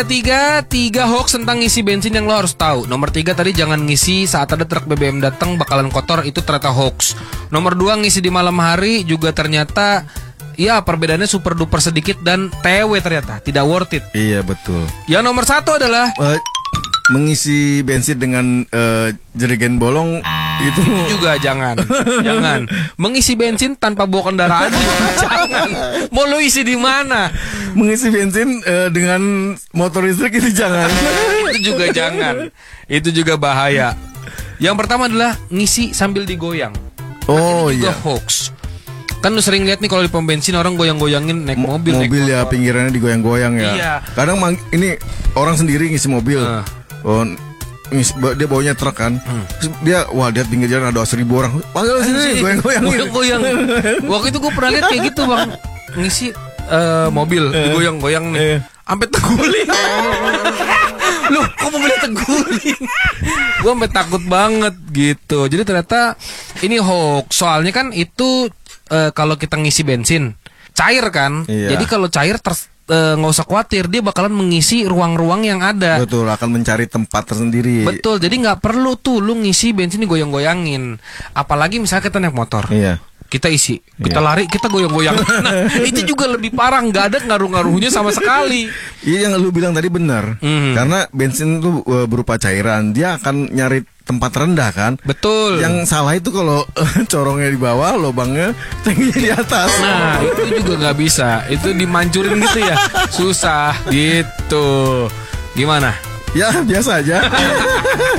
Tiga hoax tentang ngisi bensin yang lo harus tahu. Nomor 3 tadi, jangan ngisi saat ada truk BBM datang bakalan kotor, itu ternyata hoax. Nomor 2, ngisi di malam hari juga ternyata ya perbedaannya super duper sedikit dan TW ternyata tidak worth it. Iya betul. Yang nomor 1 adalah mengisi bensin dengan jerigen bolong itu juga jangan. Mengisi bensin tanpa bawa kendaraan jangan. Mau lo isi di mana? Mengisi bensin dengan motor listrik itu jangan. Itu juga jangan. Itu juga bahaya. Yang pertama adalah ngisi sambil digoyang. Oh itu juga iya. hoax. Kan lu sering lihat nih kalau di pom bensin orang goyang-goyangin naik mobil ya, pinggirannya digoyang-goyang ya. Iya. Kadang ini orang sendiri ngisi mobil. Oh, dia bawanya truk kan. Terus dia dia pinggir jalan ada 1.000 orang. Panggil sini goyang-goyang. Waktu itu gue pernah lihat kayak gitu, Bang. Ngisi mobil digoyang-goyang nih. Sampai terguling. Loh, kok mobilnya terguling? Gue sampai takut banget gitu. Jadi ternyata ini hoax. Soalnya kan itu kalau kita ngisi bensin cair kan. Iya. Jadi kalau cair nggak usah khawatir, dia bakalan mengisi ruang-ruang yang ada. Betul, akan mencari tempat tersendiri. Betul, jadi nggak perlu tuh lu ngisi bensin digoyang-goyangin. Apalagi misalnya kita naik motor, Iya. kita isi, kita lari, kita goyang-goyang. Nah, itu juga lebih parah, nggak ada ngaruh-ngaruhnya sama sekali. Iya, yang lu bilang tadi benar. Karena bensin itu berupa cairan, dia akan nyari tempat rendah kan. Betul. Yang salah itu kalau corongnya di bawah, lubangnya tangkinya di atas. Nah, itu juga nggak bisa. Itu dimancurin gitu ya, susah gitu. Gimana? Ya biasa aja.